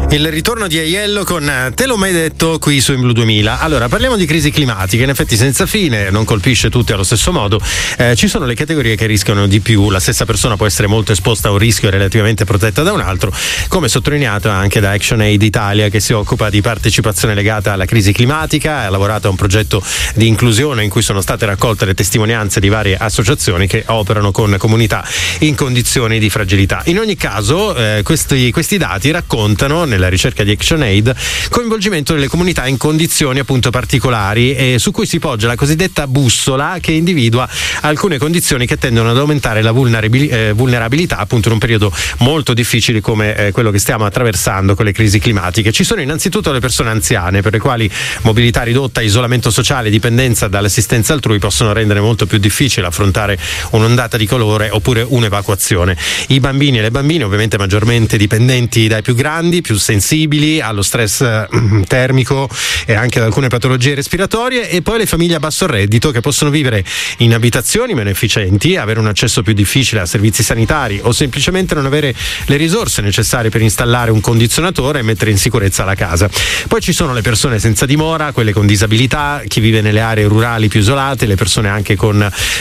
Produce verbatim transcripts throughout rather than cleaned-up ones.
Il ritorno di Aiello con Te l'ho mai detto qui su In Blu duemila. Allora, parliamo di crisi climatica, in effetti senza fine, non colpisce tutti allo stesso modo. Eh, ci sono le categorie che rischiano di più, la stessa persona può essere molto esposta a un rischio relativamente protetta da un altro, come sottolineato anche da ActionAid Italia, che si occupa di partecipazione legata alla crisi climatica, ha lavorato a un progetto di inclusione in cui sono state raccolte le testimonianze di varie associazioni che operano con comunità in condizioni di fragilità. In ogni caso, eh, questi, questi dati raccontano, nella ricerca di ActionAid, coinvolgimento delle comunità in condizioni appunto particolari, e su cui si poggia la cosiddetta bussola che individua alcune condizioni che tendono ad aumentare la vulnerabil- eh, vulnerabilità appunto in un periodo molto difficile come eh, quello che stiamo attraversando con le crisi climatiche. Ci sono innanzitutto le persone anziane, per le quali mobilità ridotta, isolamento sociale, dipendenza dall'assistenza altrui possono rendere molto più difficile affrontare un'ondata di calore oppure un'evacuazione. I bambini e le bambine, ovviamente maggiormente dipendenti dai più grandi, più sensibili allo stress eh, termico e anche ad alcune patologie respiratorie, e poi le famiglie a basso reddito, che possono vivere in abitazioni meno efficienti, avere un accesso più difficile a servizi sanitari o semplicemente non avere le risorse necessarie per installare un condizionatore e mettere in sicurezza la casa. Poi ci sono le persone senza dimora, quelle con disabilità, chi vive nelle aree rurali più isolate, le persone anche con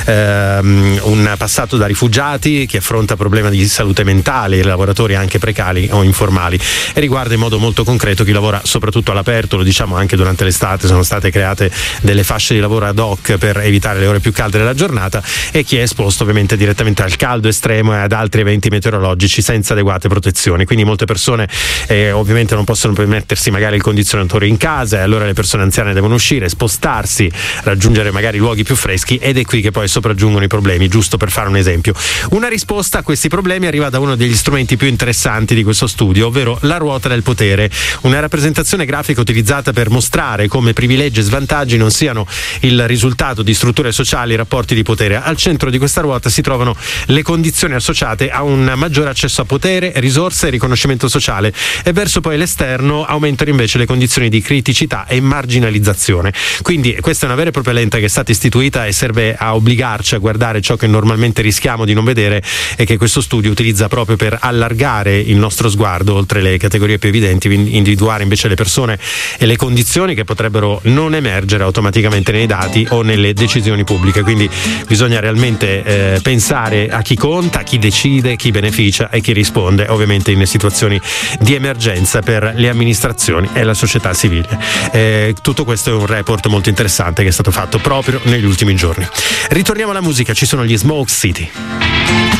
ehm, un passato da rifugiati, chi affronta problemi di salute mentale, i lavoratori anche precari o informali, e riguarda in modo molto concreto chi lavora soprattutto all'aperto. Lo diciamo anche durante l'estate, sono state create delle fasce di lavoro ad hoc per evitare le ore più calde della giornata, e chi è esposto ovviamente direttamente al caldo estremo e ad altri eventi meteorologici senza adeguate protezioni. Quindi molte persone eh, ovviamente non possono permettersi magari il condizionatore in casa, e allora le persone anziane devono uscire, spostarsi, raggiungere magari luoghi più freschi, ed è qui che poi sopraggiungono i problemi, giusto per fare un esempio. Una risposta a questi problemi arriva da uno degli strumenti più interessanti di questo studio, ovvero la ruota del potere, una rappresentazione grafica utilizzata per mostrare come privilegi e svantaggi non siano il risultato di strutture sociali e rapporti di potere. Al centro di questa ruota si trovano le condizioni associate a un maggiore accesso a potere, risorse e riconoscimento sociale, e verso poi l'esterno aumentano invece le condizioni di criticità e marginalizzazione. Quindi questa è una vera e propria lente che è stata istituita e serve a obbligarci a guardare ciò che normalmente rischiamo di non vedere, e che questo studio utilizza proprio per allargare il nostro sguardo oltre le categorie più evidenti, individuare invece le persone e le condizioni che potrebbero non emergere automaticamente nei dati o nelle decisioni pubbliche. Quindi bisogna realmente eh, pensare a chi conta, a chi decide, chi beneficia e chi risponde, ovviamente in situazioni di emergenza per le amministrazioni e la società civile. Eh, tutto questo è un report molto interessante che è stato fatto proprio negli ultimi giorni. Ritorniamo alla musica, ci sono gli Smoke City.